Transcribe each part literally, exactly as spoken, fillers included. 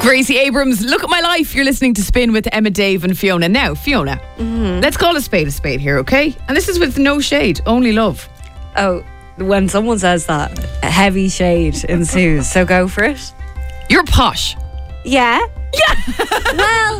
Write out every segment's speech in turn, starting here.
Gracie Abrams, Look at My Life. You're listening to Spin with Emma, Dave and Fiona. Now, Fiona, mm-hmm. let's call a spade a spade here, okay? And this is with no shade, only love. Oh, when someone says that, a heavy shade ensues, so go for it. You're posh. Yeah? Yeah. Well,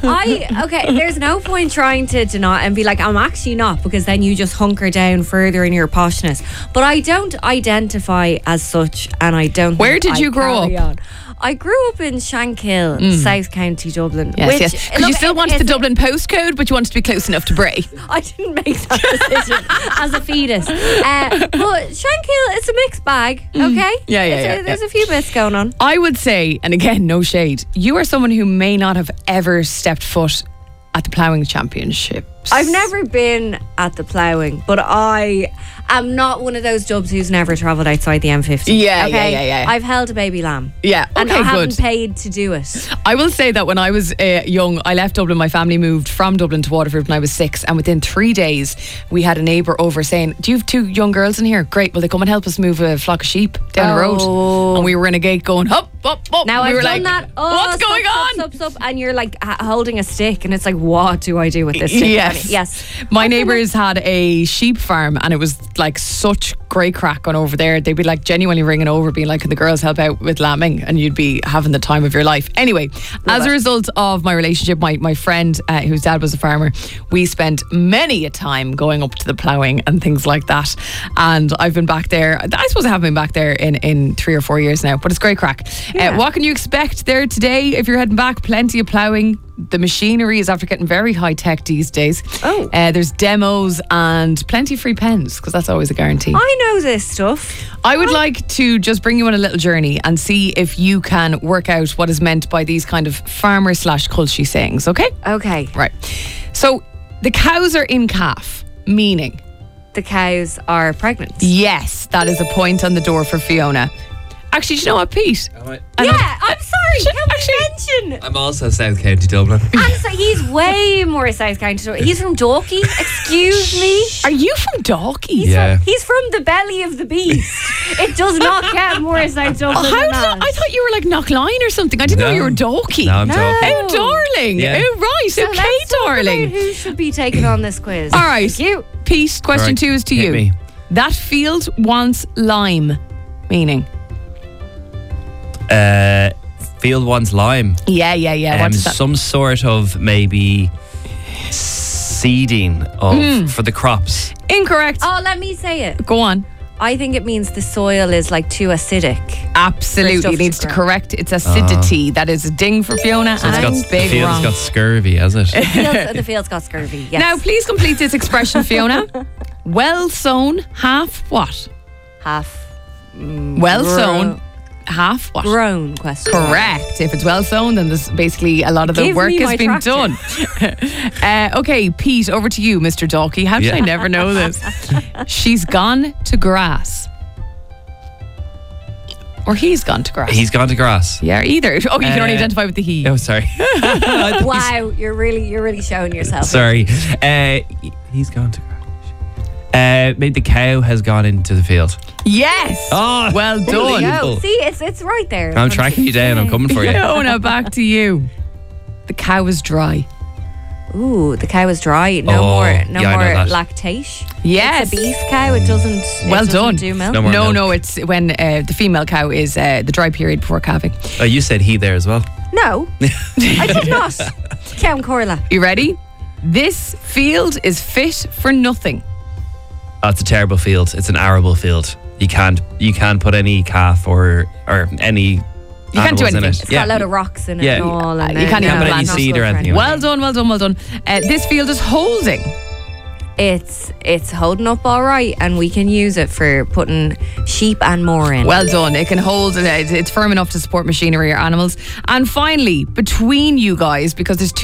I, okay, there's no point trying to deny and be like, I'm actually not, because then you just hunker down further in your poshness. But I don't identify as such, and I don't. Where did you grow up? On. I grew up in Shankill, mm. South County, Dublin. Yes, which, yes. Because you still wanted the Dublin postcode, but you wanted to be close enough to Bray. I didn't make that decision as a fetus. Uh, but Shankill, it's a mixed bag, okay? Mm. Yeah, yeah, it's yeah, a, There's yeah. a few bits going on. I would say, and again, no shade, you are someone who may not have ever stepped foot at the ploughing championships. I've never been at the ploughing, but I am not one of those dubs who's never travelled outside the M fifty. Yeah, okay? yeah, yeah, yeah. I've held a baby lamb. Yeah, okay, and I haven't good. paid to do it. I will say that when I was uh, young, I left Dublin. My family moved from Dublin to Waterford when I was six, and within three days, we had a neighbour over saying, "Do you have two young girls in here? Great, will they come and help us move a flock of sheep down oh. the road?" And we were in a gate going, "Up, up, up." Now we I've were done like, that. Oh, what's stop, going stop, on? Stop, stop, stop. And you're like h- holding a stick, and it's like, what do I do with this stick? Yes, yes. My neighbours had a sheep farm, and it was like such great crack on over there. They'd be like genuinely ringing over, being like, "Can the girls help out with lambing?" And you'd be having the time of your life. Anyway, Love as it. a result of my relationship, my my friend uh, whose dad was a farmer, we spent many a time going up to the ploughing and things like that. And I've been back there. I suppose I have been back there in in three or four years now. But it's great crack. Yeah. Uh, what can you expect there today if you're heading back? Plenty of ploughing. The machinery is after getting very high tech these days. Oh. Uh, there's demos and plenty of free pens, because that's always a guarantee. I know this stuff. I would like to just bring you on a little journey and see if you can work out what is meant by these kind of farmer slash culture sayings, okay? Okay. Right. So the cows are in calf, meaning? The cows are pregnant. Yes, that is a point on the door for Fiona. Actually, do you know what, Pete? Am I- Yeah, I'm sorry. Can Actually- we mention? I'm also South County Dublin. And so he's way more South County. He's from Dalkey. Excuse me. Are you from Dalkey? Yeah. He's from the belly of the beast. It does not get more South Dublin Oh, how than did that. I, I thought you were like Knockline or something. I didn't know No. you were Dalkey. No, I'm No. Dalkey. Oh, darling. Yeah. Oh, right. So okay, let's talk darling. about who should be taking on this quiz. All right. Thank you. Pete, question All right, two is to hit you. me. That field wants lime, meaning? Uh, field wants lime. Yeah, yeah, yeah. Um, What's that? some sort of maybe seeding of Hmm. for the crops. Incorrect. Oh, let me say it. Go on. I think it means the soil is like too acidic. Absolutely. stuff It needs to to grow. correct its acidity. That is a ding for Fiona, So it's and got it's big field's wrong. got scurvy, has it? The fields, the fields got scurvy. Yes. Now, please complete this expression, Fiona. Well sown, half what? half Well Gro- sown, half what? grown question. Correct. If it's well sown, then there's basically a lot of the Give work me has my been tractor. done. uh, okay, Pete, over to you, Mister Dalkey. How did Yeah. I never know this? She's gone to grass. Or he's gone to grass. He's gone to grass. yeah, either. Oh, you can only Uh, identify with the he. Oh, sorry. Wow, you're really, you're really showing yourself. Sorry. Uh, he's gone to grass. Uh, maybe the cow has gone into the field. Yes. Oh, well There done. you go. Unbelievable. See, it's it's right there. I'm tracking you down. I'm coming for you. Fiona, back to you. The cow is dry. Ooh, the cow is dry. No Oh, more, no yeah, I know more that. lactation. Yes. It's a beef cow. It doesn't. It Well doesn't done. Do milk. No more no, milk. no, it's when uh, the female cow is uh, the dry period before calving. Oh, you said he there as well. No, I did not. Count Corla. You ready? This field is fit for nothing. Oh, it's a terrible field. It's an arable field. You can't you can't put any calf or or any You can't do animals in anything. it. It's got a load of rocks in it Yeah. and all. And You can't then- even no, put any it's not seed or good for anything. Well done, well done, well done. Uh, this field is holding. It's it's holding up all right, and we can use it for putting sheep and more in. Well done. It can hold, uh, it's it's firm enough to support machinery or animals. And finally, between you guys, because there's two